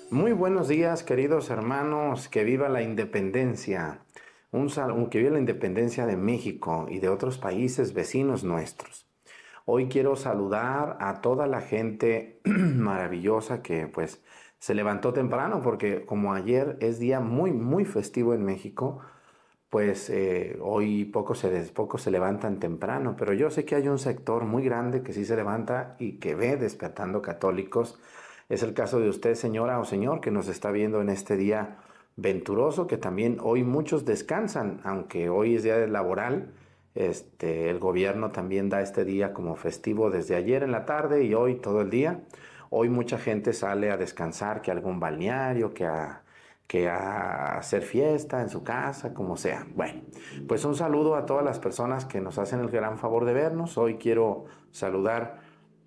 Muy buenos días, queridos hermanos, que viva la independencia, que viva la independencia de México y de otros países vecinos nuestros. Hoy quiero saludar a toda la gente maravillosa que pues se levantó temprano porque como ayer es día muy festivo en México, pues hoy pocos se levantan temprano, pero yo sé que hay un sector muy grande que sí se levanta y que ve despertando católicos. Es el caso de usted, señora o señor, que nos está viendo en este día venturoso, que también hoy muchos descansan, aunque hoy es día laboral. El gobierno también da este día como festivo desde ayer en la tarde y hoy todo el día. Hoy mucha gente sale a descansar, que a algún balneario, que a hacer fiesta en su casa, como sea. Bueno, pues un saludo a todas las personas que nos hacen el gran favor de vernos. Hoy quiero saludar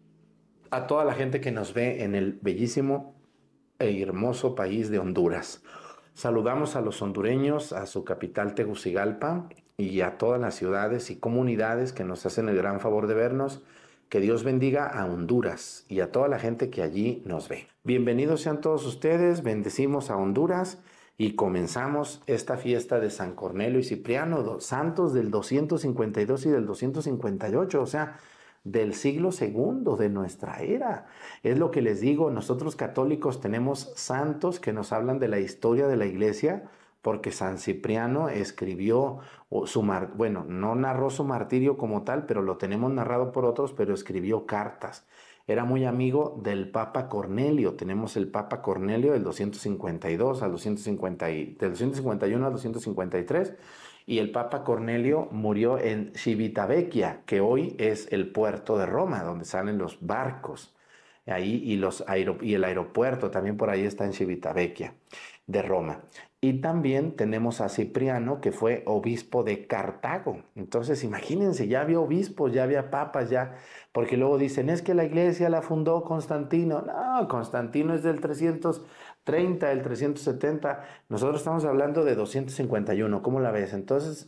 a toda la gente que nos ve en el bellísimo e hermoso país de Honduras. Saludamos a los hondureños, a su capital Tegucigalpa y a todas las ciudades y comunidades que nos hacen el gran favor de vernos. Que Dios bendiga a Honduras y a toda la gente que allí nos ve. Bienvenidos sean todos ustedes, bendecimos a Honduras y comenzamos esta fiesta de San Cornelio y Cipriano, santos del 252 y del 258, o sea, del siglo segundo de nuestra era. Es lo que les digo, nosotros católicos tenemos santos que nos hablan de la historia de la iglesia, porque San Cipriano escribió bueno, no narró su martirio como tal, pero lo tenemos narrado por otros, pero escribió cartas. Era muy amigo del Papa Cornelio. Tenemos el Papa Cornelio del 252 al 250 del 251 al 253 y el Papa Cornelio murió en Civitavecchia, que hoy es el puerto de Roma, donde salen los barcos. Ahí y el aeropuerto también por ahí está en Civitavecchia de Roma. Y también tenemos a Cipriano, que fue obispo de Cartago. Entonces, imagínense, ya había obispos, ya había papas, ya, porque luego dicen, es que la iglesia la fundó Constantino. No, Constantino es del 330, del 370. Nosotros estamos hablando de 251. ¿Cómo la ves?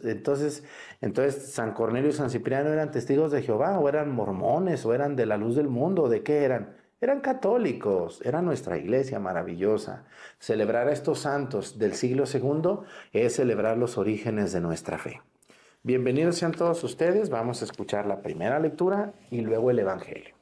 Entonces, San Cornelio y San Cipriano eran testigos de Jehová, o eran mormones, o eran de la luz del mundo, ¿de qué eran? Eran católicos, era nuestra iglesia maravillosa. Celebrar a estos santos del siglo segundo es celebrar los orígenes de nuestra fe. Bienvenidos sean todos ustedes, vamos a escuchar la primera lectura y luego el Evangelio.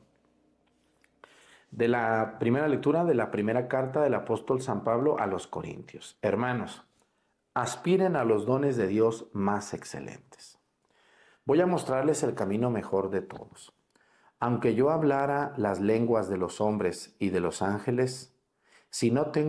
De la primera lectura de la primera carta del apóstol San Pablo a los Corintios. Hermanos, aspiren a los dones de Dios más excelentes. Voy a mostrarles el camino mejor de todos. Aunque yo hablara las lenguas de los hombres y de los ángeles, si no tengo